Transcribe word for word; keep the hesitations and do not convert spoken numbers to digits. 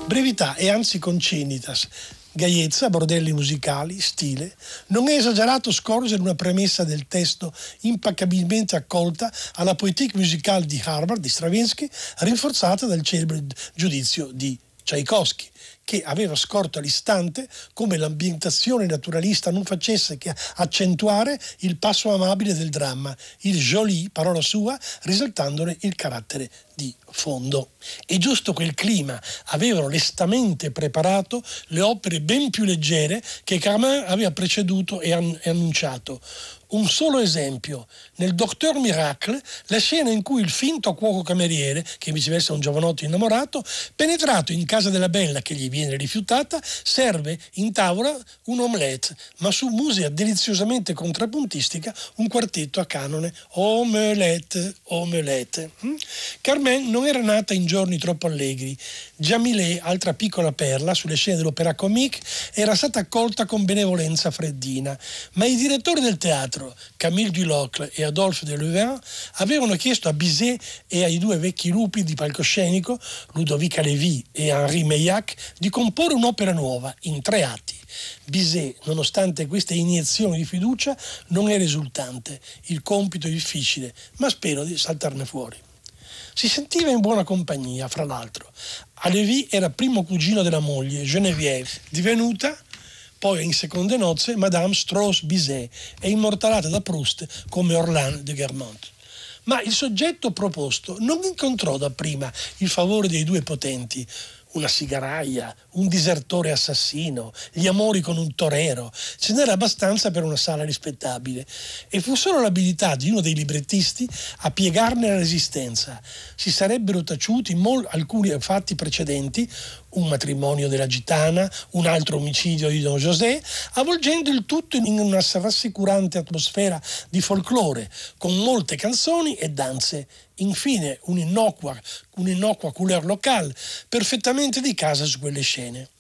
Brevità e anzi concenitas, gaiezza, bordelli musicali, stile. Non è esagerato scorgere una premessa del testo impeccabilmente accolta alla Poétique musicale di Harvard, di Stravinsky, rinforzata dal celebre giudizio di Tchaikovsky, che aveva scorto all'istante come l'ambientazione naturalista non facesse che accentuare il passo amabile del dramma, il joli, parola sua, risaltandone il carattere di fondo. E giusto quel clima avevano lestamente preparato le opere ben più leggere che Carmin aveva preceduto e, an- e annunciato. Un solo esempio: nel Docteur Miracle, la scena in cui il finto cuoco cameriere, che viceversa è un giovanotto innamorato, penetrato in casa della bella che gli viene rifiutata, serve in tavola un omelette, ma su musica deliziosamente contrappuntistica un quartetto a canone, omelette, omelette. Carmen non era nata in giorni troppo allegri. Già Millet, altra piccola perla sulle scene dell'opéra comique, era stata accolta con benevolenza freddina, ma i direttori del teatro, Camille Dulocle e Adolphe de Louvain, avevano chiesto a Bizet e ai due vecchi lupi di palcoscenico, Ludovica Lévy e Henri Meillac, di comporre un'opera nuova in tre atti. Bizet, nonostante queste iniezioni di fiducia, non è risultante. Il compito è difficile, ma spero di saltarne fuori. Si sentiva in buona compagnia, fra l'altro. A Lévy era primo cugino della moglie, Geneviève, divenuta poi in seconde nozze Madame Strauss-Bizet e immortalata da Proust come Orlane de Guermantes. Ma il soggetto proposto non incontrò dapprima il favore dei due potenti. Una sigaraia, un disertore assassino, gli amori con un torero. Ce n'era abbastanza per una sala rispettabile. E fu solo l'abilità di uno dei librettisti a piegarne la resistenza. Si sarebbero taciuti mol- alcuni fatti precedenti, un matrimonio della gitana, un altro omicidio di Don José, avvolgendo il tutto in una rassicurante atmosfera di folklore, con molte canzoni e danze. Infine un'innocua, un'innocua couleur locale, perfettamente di casa su quelle scene.